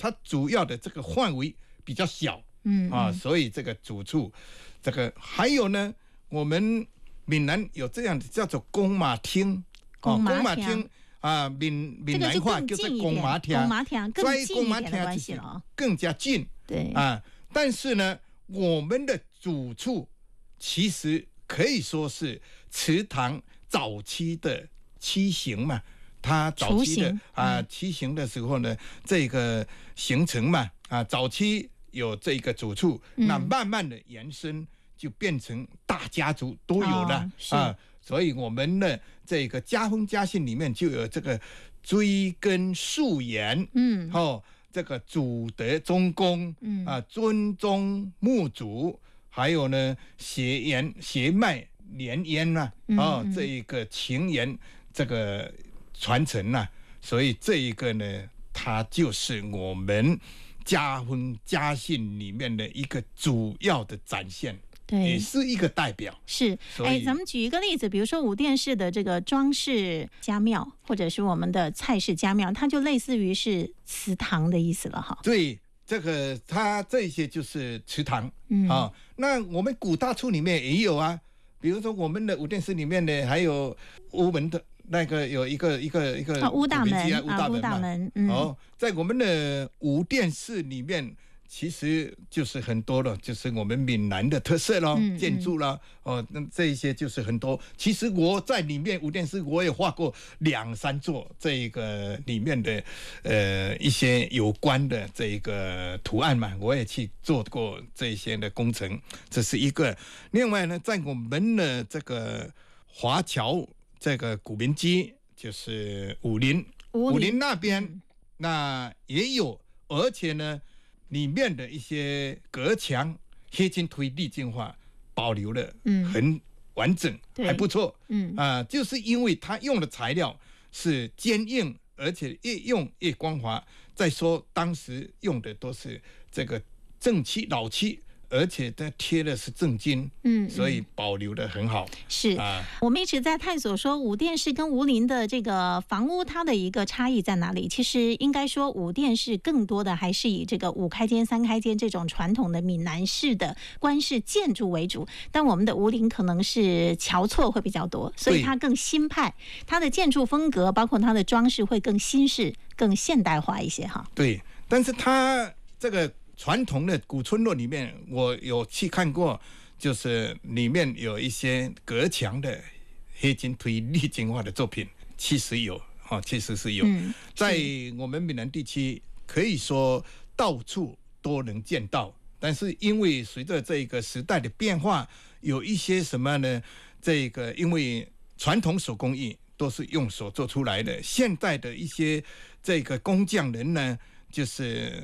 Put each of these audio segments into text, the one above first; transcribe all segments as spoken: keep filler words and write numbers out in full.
它主要的这个范围比较小，嗯啊，所以这个主处，这个还有呢，我们闽南有这样的叫做公马厅， 公马厅啊，闽闽南话就是公马厅， 公马厅更近一点的关系了，更加近， 对啊，但是呢，我们的主处其实可以说是祠堂早期的期行嘛。它早期的啊期行的时候呢，这个形成嘛啊，早期有这个主处，嗯、那慢慢的延伸就变成大家族都有了、哦、啊，所以我们的这个家风家信里面就有这个追根溯源，嗯，哦，这个祖德宗公，嗯啊，尊宗穆祖，还有呢血缘血脉连烟啊，哦，这一个情缘这个。传承啊，所以这一个呢，它就是我们家风家信里面的一个主要的展现，对，也是一个代表。 是，哎，咱们举一个例子，比如说五殿式的这个装饰家庙，或者是我们的菜市家庙，它就类似于是祠堂的意思了哈。 对，这个它这些就是祠堂，嗯啊，那我们古大处里面也有啊，比如说我们的五殿式里面呢，还有屋门的。那个有一个一个一个屋大门啊， 屋大门，嗯， 哦，在我们的五殿式里面，其实就是很多了，就是我们闽南的特色咯，嗯、建筑啦，哦，那这一些就是很多。其实我在里面五殿式我也画过两三座这个里面的呃一些有关的这个图案嘛，我也去做过这些的工程，这是一个。另外呢，在我们的这个华侨。这个古民居就是武林，武林那边、嗯、那也有，而且呢，里面的一些隔墙黑金推立净化保留的很完整，嗯、还不错。嗯啊、呃，就是因为它用的材料是坚硬，而且越用越光滑。再说当时用的都是这个正漆老漆。而且它贴的是正金，嗯，所以保留的很好。 是、啊，我们一直在探索说五殿式跟吴林的这个房屋它的一个差异在哪里。其实应该说五殿式更多的还是以这个五开间、三开间这种传统的闽南式的官式建筑为主，但我们的吴林可能是侨错会比较多，所以它更新派，它的建筑风格包括它的装饰会更新式、更现代化一些哈。 对，但是它这个。传统的古村落里面，我有去看过，就是里面有一些隔墙的黑金推立净化的作品，其实有，哈，其实是有，嗯、在我们闽南地区可以说到处都能见到。但是因为随着这个时代的变化，有一些什么呢？这个因为传统手工艺都是用手做出来的，现代的一些这个工匠人呢，就是。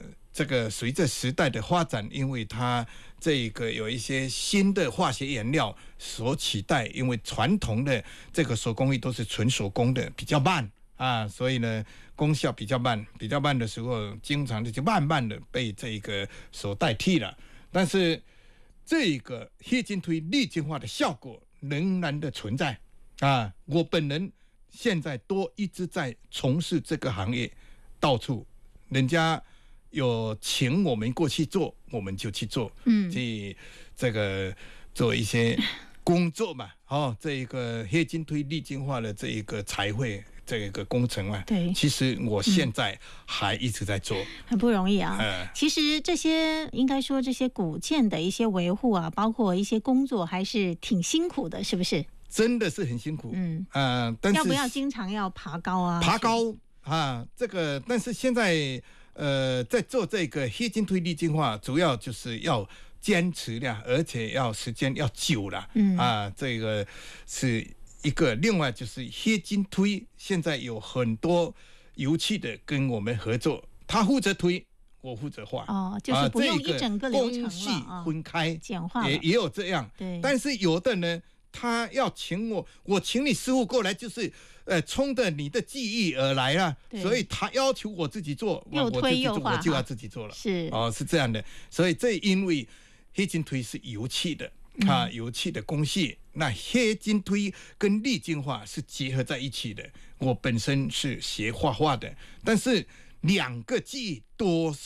这个随着时代的发展，因为它这个有一些新的化学原料所取代，因为传统的这个手工艺都是纯手工的，比较慢啊，所以呢功效比较慢，比较慢的时候，经常的就慢慢的被这个所代替了。但是这个黑金推立净化的效果仍然的存在啊！我本人现在都一直在从事这个行业，到处人家。有请我们过去做，我们就去做，嗯，去这个做一些工作嘛，哦，这一个黑金推立净化的这一个彩绘这一个工程嘛，对，其实我现在还一直在做，嗯、 很不容易啊。呃、其实这些应该说这些古建的一些维护啊，包括一些工作，还是挺辛苦的，是不是？ 真的是很辛苦，嗯呃，但是要不要经常要爬高啊？ 爬高啊，这个，但是现在。呃，在做这个黑金推立净化，主要就是要坚持的，而且要时间要久了，嗯啊，这个是一个。另外就是黑金推，现在有很多油漆的跟我们合作，他负责推，我负责画， 哦，就是不用一整个流程了， 工序分开， 简化了， 也也有这样，对。但是有的呢。他要请我，我请你师傅过来，就是呃，冲着你的技艺而来啊，所以他要求我自己做， 又推又画， 我就要自己做了， 是哦，是这样的。所以这因为黑金推是油漆的啊，油漆的工序，那黑金推跟立净化是结合在一起的。我本身是学画画的，但是两个技艺都